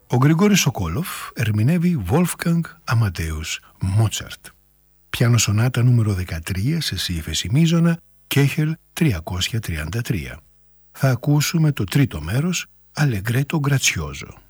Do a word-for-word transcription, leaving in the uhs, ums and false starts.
Ο Γρηγόρης Σοκόλοφ ερμηνεύει Wolfgang Amadeus Mozart. Πιάνο σονάτα νούμερο δεκατρία σε σι ύφεση μείζωνα, Κέχελ τριακόσια τριάντα τρία. Θα ακούσουμε το τρίτο μέρος, Allegretto Grazioso.